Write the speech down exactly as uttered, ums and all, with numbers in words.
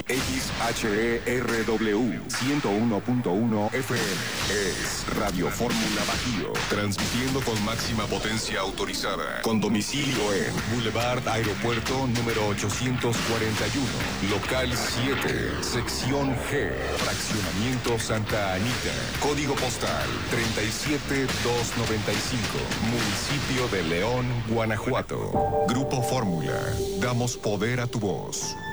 X H E R W ciento uno punto uno F M. Es Radio Fórmula Bajío. Transmitiendo con máxima potencia autorizada. Con domicilio en Boulevard Aeropuerto número ochocientos cuarenta y uno. Local siete. Sección G. Fraccionamiento Santa Anita. Código postal treinta y siete mil doscientos noventa y cinco. Municipio de León, Guanajuato. Grupo Fórmula. Damos poder a tu voz.